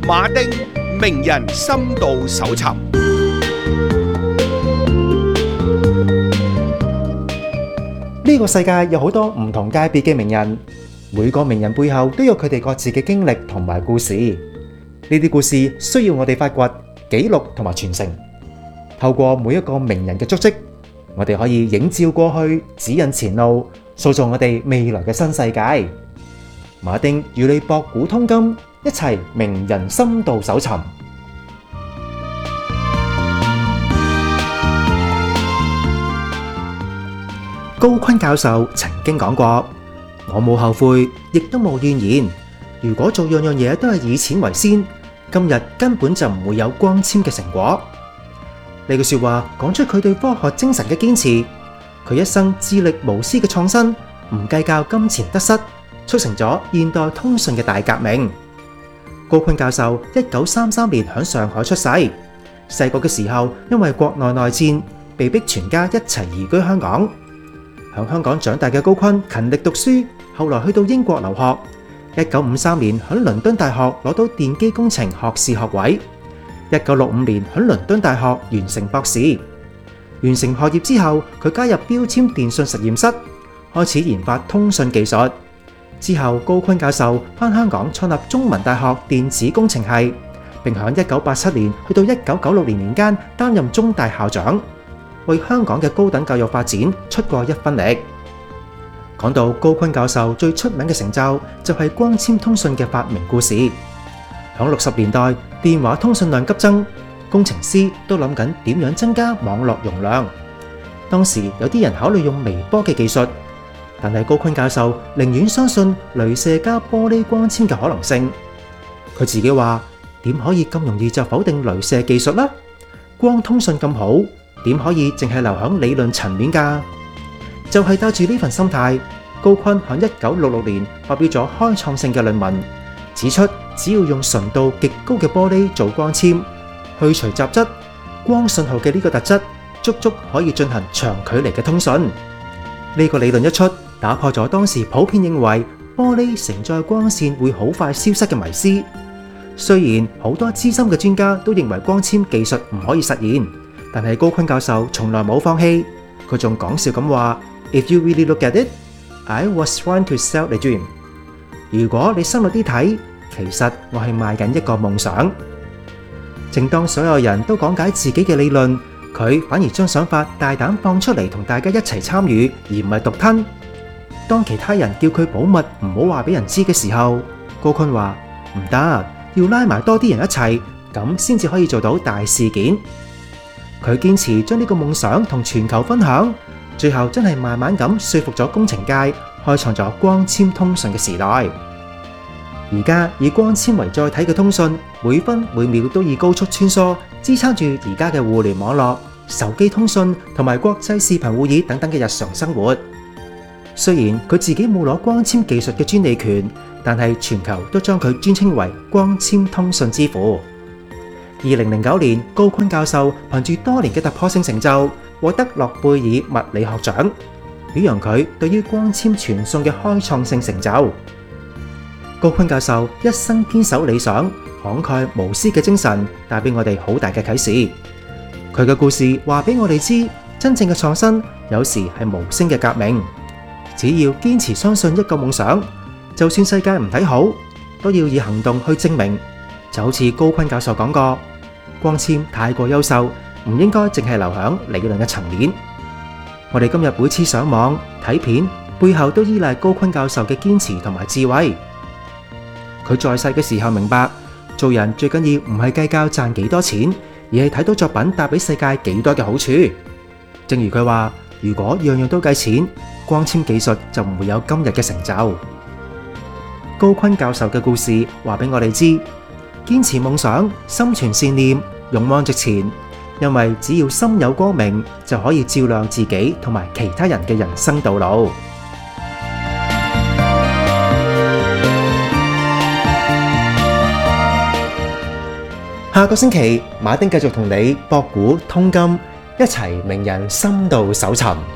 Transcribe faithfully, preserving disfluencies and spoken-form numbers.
馬丁名人深度搜尋。 呢個世界有好多唔同界別嘅名人，每個名人背後都有佢哋各自嘅經歷同埋故事。呢啲故事需要我哋發掘、記錄同埋傳承。透過每一個名人嘅足跡，我哋可以映照過去，指引前路，塑造我哋未來嘅新世界。馬丁與你博古通今，一齊名人深度搜尋。高錕教授曾經講過：我冇後悔，亦都冇怨言。如果做樣樣嘢都係以錢為先，今日根本就唔會有光纖嘅成果。呢句說話講出佢對科學精神嘅堅持。佢一生致力無私嘅創新，唔計較金錢得失，促成咗現代通訊嘅大革命。高錕教授一九三三年喺上海出世，細個嘅時候因為國內內戰，被逼全家一齊移居香港。喺香港長大嘅高錕勤力讀書，後來去到英國留學。一九五三年喺倫敦大學攞到電機工程學士學位。一九六五年喺倫敦大學完成博士。完成學業之後，佢加入標籤電信實驗室，開始研發通訊技術。之後，高錕教授返香港創立中文大學電子工程系，並喺一九八七年去到一九九六年年間擔任中大校長，為香港嘅高等教育發展出過一分力。講到高錕教授最出名嘅成就，就係光纖通訊嘅發明故事。響六十年代，電話通訊量急增，工程師都諗緊點樣增加網絡容量。當時有啲人考慮用微波嘅技術，但係高錕教授寧願相信鐳射加玻璃光纖嘅可能性。佢自己話：點可以咁容易就否定鐳射技術呢？光通訊咁好，點可以淨係留響理論層面㗎？就係帶住呢份心態，高錕喺一九六六年發表咗開創性嘅論文，指出只要用純度極高嘅玻璃做光纖，去除雜質，光信號嘅呢個特質，足足可以進行長距離嘅通訊。呢個理論一出，打破咗當時普遍認為玻璃承載光線會好快消失嘅迷思。雖然好多資深嘅專家都認為光纖技術唔可以實現，但係高錕教授從來冇放棄。佢仲講笑咁話：If you really look at it, I was trying to sell a dream。如果你深入啲睇，其實我係賣緊一個夢想。正當所有人都講解自己嘅理論，佢反而將想法大膽放出嚟，同大家一齊參與，而唔係獨吞。當其他人叫佢保密，唔好話俾人知嘅時候，高錕話唔得，要拉埋多啲人一齊，咁先至可以做到大事件。佢堅持將呢個夢想同全球分享，最後真係慢慢咁說服咗工程界，開創咗光纖通訊嘅時代。而家以光纖為載體嘅通訊，每分每秒都以高速穿梭，支撐住而家嘅互聯網絡、手機通訊同埋國際視頻會議等等嘅日常生活。雖然佢自己冇攞光纖技術嘅專利權，但係全球都將佢尊稱為光纖通訊之父。二零零九年，高錕教授憑住多年嘅突破性成就，獲得諾貝爾物理學獎，表揚佢對於光纖傳送嘅開創性成就。高錕教授一生堅守理想，慷慨無私嘅精神帶俾我哋好大嘅啟示。佢嘅故事話俾我哋知，真正嘅創新有時係無聲嘅革命。只要堅持相信一個夢想，就算世界唔睇好，都要以行動去證明。就好似高錕教授講過，光纖太過優秀，唔應該淨係留響理論嘅層面。我哋今日每次上網睇片，背後都依賴高錕教授嘅堅持同埋智慧。佢在世嘅時候明白，做人最緊要唔係計較賺幾多錢，而係睇到作品帶俾世界幾多嘅好處。正如佢話，如果樣樣都計錢，光纖技術就唔會有今日嘅成就。高錕教授嘅故事話俾我哋知，堅持夢想，心存善念，勇往直前，因為只要心有光明，就可以照亮自己同埋其他人嘅人生道路。下個星期，馬丁繼續同你博古通今，一齊名人深度搜尋。